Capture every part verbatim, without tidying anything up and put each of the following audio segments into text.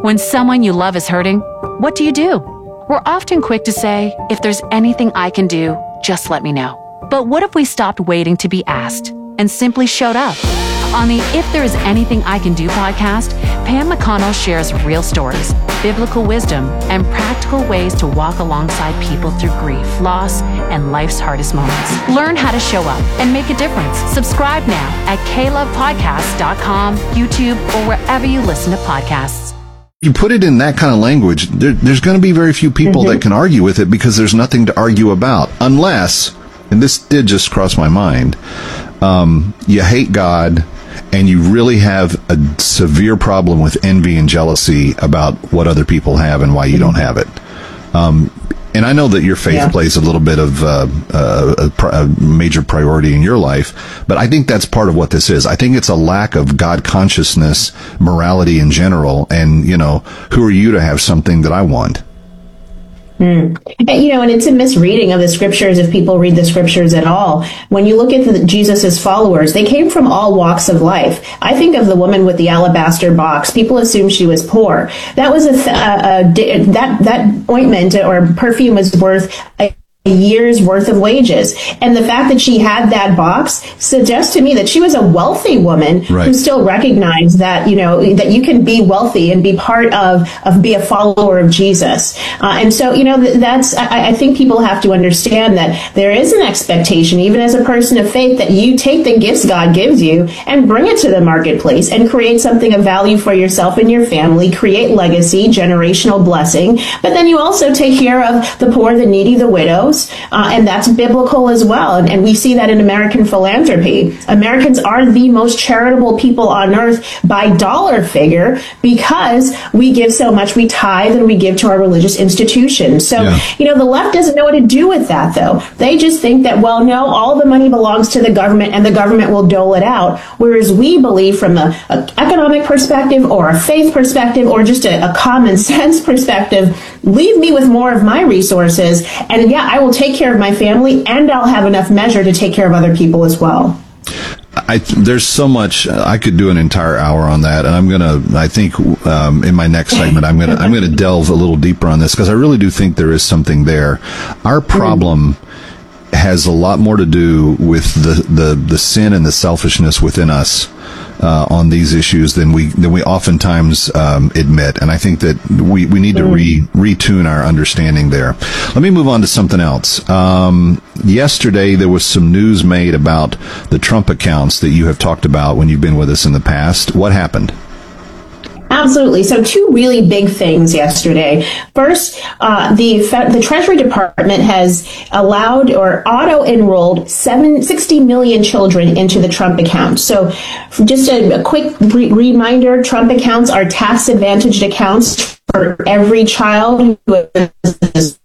When someone you love is hurting, what do you do? We're often quick to say, if there's anything I can do, just let me know. But what if we stopped waiting to be asked and simply showed up? On the If There Is Anything I Can Do podcast, Pam McConnell shares real stories, biblical wisdom, and practical ways to walk alongside people through grief, loss, and life's hardest moments. Learn how to show up and make a difference. Subscribe now at k love podcast dot com, YouTube, or wherever you listen to podcasts. You put it in that kind of language, there, there's going to be very few people mm-hmm. that can argue with it because there's nothing to argue about. Unless, and this did just cross my mind, um, you hate God and you really have a severe problem with envy and jealousy about what other people have and why you don't have it. Um, and I know that your faith yeah. plays a little bit of uh, uh, a, a major priority in your life, but I think that's part of what this is. I think it's a lack of God consciousness, morality in general, and, you know, who are you to have something that I want? Mm. And, you know, and it's a misreading of the scriptures if people read the scriptures at all. When you look at the, Jesus's followers, they came from all walks of life. I think of the woman with the alabaster box. People assumed she was poor. That was a, th- a, a that that ointment or perfume was worth a year's worth of wages. And the fact that she had that box suggests to me that she was a wealthy woman right. who still recognized that, you know, that you can be wealthy and be part of, of be a follower of Jesus. Uh, and so, you know, that's, I, I think people have to understand that there is an expectation, even as a person of faith, that you take the gifts God gives you and bring it to the marketplace and create something of value for yourself and your family, create legacy, generational blessing. But then you also take care of the poor, the needy, the widows. Uh, and that's biblical as well. And, and we see that in American philanthropy. Americans are the most charitable people on earth by dollar figure because we give so much. We tithe and we give to our religious institutions. So, yeah. you know, the left doesn't know what to do with that, though. They just think that, well, no, all the money belongs to the government and the government will dole it out. Whereas we believe from an economic perspective or a faith perspective or just a, a common sense perspective, leave me with more of my resources. And yeah, I will take care of my family and I'll have enough measure to take care of other people as well. I, there's so much I could do an entire hour on that, and I'm gonna. I think um, in my next segment, I'm gonna I'm gonna delve a little deeper on this because I really do think there is something there. Our problem mm-hmm. has a lot more to do with the, the, the sin and the selfishness within us uh, on these issues than we than we oftentimes um, admit, and I think that we, we need to re retune our understanding there. Let me move on to something else. Um, yesterday, there was some news made about the Trump accounts that you have talked about when you've been with us in the past. What happened? Absolutely. So two really big things yesterday. First, uh, the the Treasury Department has allowed or auto-enrolled seven, sixty million children into the Trump account. So just a, a quick re- reminder, Trump accounts are tax-advantaged accounts for every child who is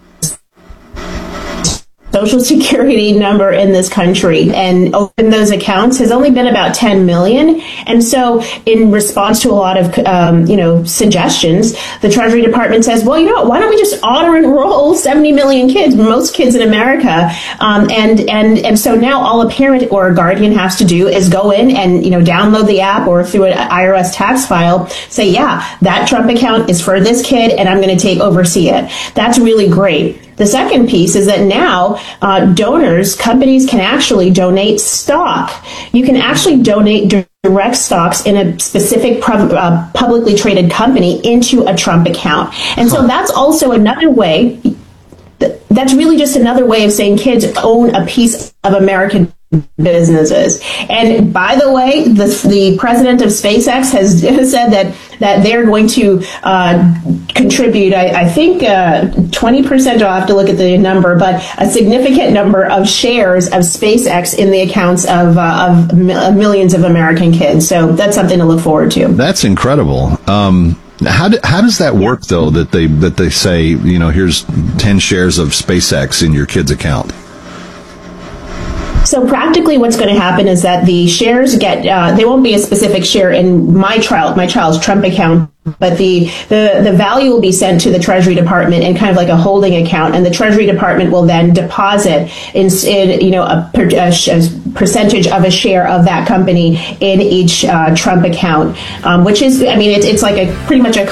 Social Security number in this country, and open those accounts has only been about ten million. And so in response to a lot of, um, you know, suggestions, the Treasury Department says, well, you know what, why don't we just auto enroll seventy million kids, most kids in America? Um, and, and, and so now all a parent or a guardian has to do is go in and, you know, download the app or through an I R S tax file, say, yeah, that Trump account is for this kid and I'm going to take oversee it. That's really great. The second piece is that now uh, donors, companies can actually donate stock. You can actually donate direct stocks in a specific pub- uh, publicly traded company into a Trump account. And so that's also another way, th- that's really just another way of saying kids own a piece of American businesses. And by the way, the, the president of SpaceX has said that that they're going to uh, contribute, I, I think, uh, twenty percent, I'll have to look at the number, but a significant number of shares of SpaceX in the accounts of, uh, of millions of American kids. So that's something to look forward to. That's incredible. Um, how, do, how does that work, though, that they, that they say, you know, here's ten shares of SpaceX in your kid's account? So practically what's going to happen is that the shares get, uh, there won't be a specific share in my child, my child's Trump account, but the, the, the value will be sent to the Treasury Department in kind of like a holding account, and the Treasury Department will then deposit in, in you know, a, per, a, a percentage of a share of that company in each uh, Trump account, um, which is, I mean, it's, it's like a pretty much a